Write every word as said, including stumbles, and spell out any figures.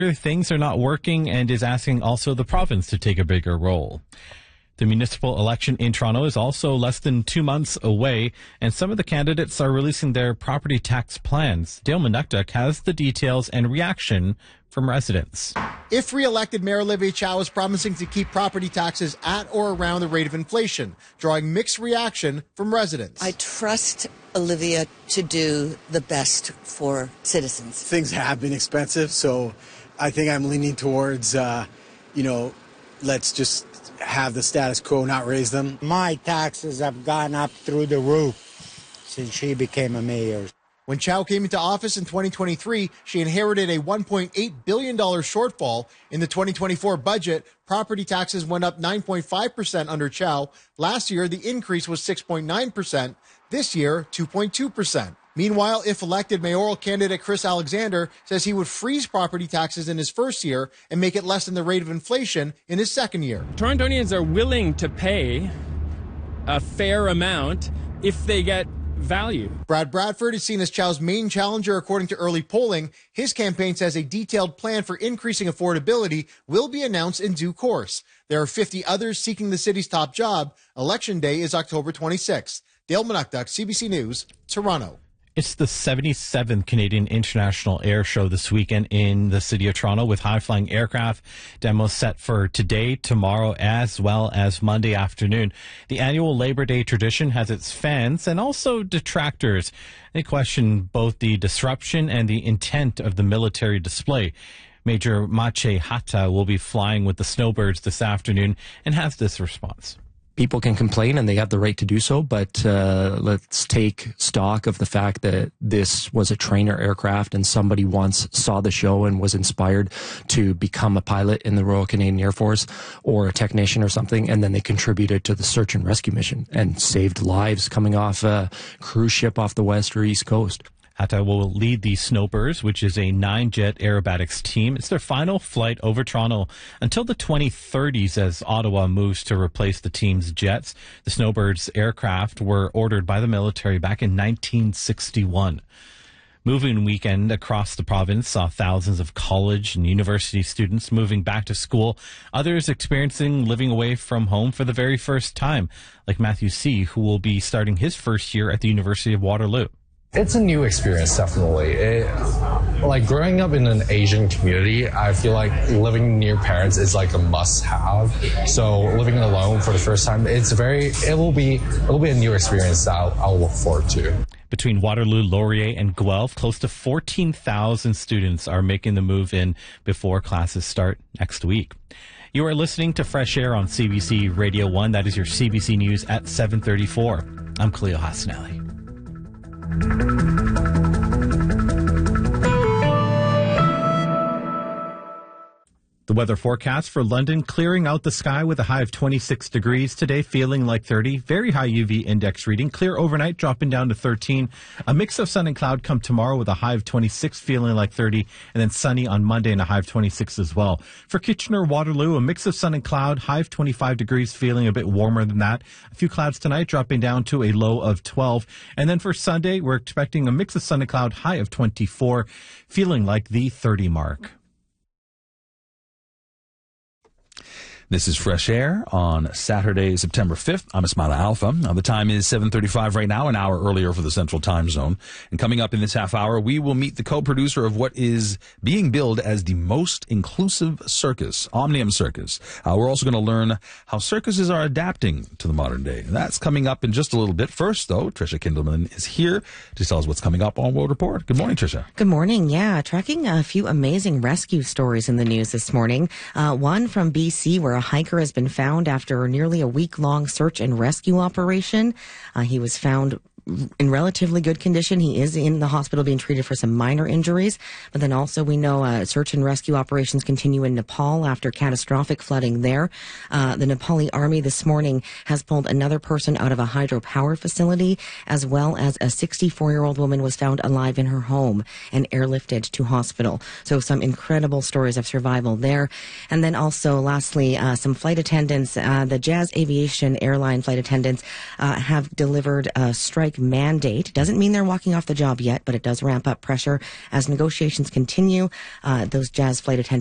things are not working and is asking also the province to take a bigger role. The municipal election in Toronto is also less than two months away, and some of the candidates are releasing their property tax plans. Dale Manukduk has the details and reaction from residents. If re-elected, Mayor Olivia Chow is promising to keep property taxes at or around the rate of inflation, drawing mixed reaction from residents. I trust Olivia to do the best for citizens. Things have been expensive, so I think I'm leaning towards, uh, you know, let's just have the status quo, not raise them. My taxes have gone up through the roof since she became a mayor. When Chow came into office in twenty twenty-three, she inherited a one point eight billion dollars shortfall. In the twenty twenty-four budget, property taxes went up nine point five percent under Chow. Last year, the increase was six point nine percent. This year, two point two percent. Meanwhile, if elected, mayoral candidate Chris Alexander says he would freeze property taxes in his first year and make it less than the rate of inflation in his second year. Torontonians are willing to pay a fair amount if they get value. Brad Bradford is seen as Chow's main challenger according to early polling. His campaign says a detailed plan for increasing affordability will be announced in due course. There are fifty others seeking the city's top job. Election day is October twenty-sixth. Dale Manukduk, C B C News, Toronto. It's the seventy-seventh Canadian International Air Show this weekend in the city of Toronto, with high-flying aircraft demos set for today, tomorrow, as well as Monday afternoon. The annual Labor Day tradition has its fans and also detractors. They question both the disruption and the intent of the military display. Major Mache Hata will be flying with the Snowbirds this afternoon and has this response. People can complain, and they have the right to do so, but uh, let's take stock of the fact that this was a trainer aircraft and somebody once saw the show and was inspired to become a pilot in the Royal Canadian Air Force or a technician or something, and then they contributed to the search and rescue mission and saved lives coming off a cruise ship off the west or east coast. Hata will lead the Snowbirds, which is a nine-jet aerobatics team. It's their final flight over Toronto until the twenty thirties as Ottawa moves to replace the team's jets. The Snowbirds aircraft were ordered by the military back in nineteen sixty-one. Moving weekend across the province saw thousands of college and university students moving back to school, others experiencing living away from home for the very first time, like Matthew C., who will be starting his first year at the University of Waterloo. It's a new experience, definitely. It, like growing up in an Asian community, I feel like living near parents is like a must-have. So living alone for the first time, it's very. It will be. It will be a new experience that I'll, I'll look forward to. Between Waterloo, Laurier, and Guelph, close to fourteen thousand students are making the move in before classes start next week. You are listening to Fresh Air on C B C Radio one. That is your C B C News at seven thirty-four. I'm Khalil Hassanelli. The weather forecast for London: clearing out the sky with a high of twenty-six degrees today, feeling like thirty. Very high U V index reading. Clear overnight, dropping down to thirteen. A mix of sun and cloud come tomorrow with a high of twenty-six, feeling like thirty. And then sunny on Monday and a high of twenty-six as well. For Kitchener, Waterloo, a mix of sun and cloud, high of twenty-five degrees, feeling a bit warmer than that. A few clouds tonight, dropping down to a low of twelve. And then for Sunday, we're expecting a mix of sun and cloud, high of twenty-four, feeling like the thirty mark. This is Fresh Air on Saturday, September fifth. I'm Ismaila Alfa. Now, the time is seven thirty-five right now, an hour earlier for the Central Time Zone. And coming up in this half hour, we will meet the co-producer of what is being billed as the most inclusive circus, Omnium Circus. Uh, we're also going to learn how circuses are adapting to the modern day. And that's coming up in just a little bit. First, though, Tricia Kindleman is here to tell us what's coming up on World Report. Good morning, Tricia. Good morning. Yeah, tracking a few amazing rescue stories in the news this morning. Uh, one from B C, where a hiker has been found after nearly a week-long search and rescue operation. Uh, he was found in relatively good condition. He is in the hospital being treated for some minor injuries. But then also we know uh, search and rescue operations continue in Nepal after catastrophic flooding there. Uh, the Nepali army this morning has pulled another person out of a hydropower facility, as well as a sixty-four-year-old woman was found alive in her home and airlifted to hospital. So some incredible stories of survival there. And then also, lastly, uh, some flight attendants, uh, the Jazz Aviation airline flight attendants uh, have delivered a strike mandate. Doesn't mean they're walking off the job yet, but it does ramp up pressure as negotiations continue. Uh, those Jazz flight attendants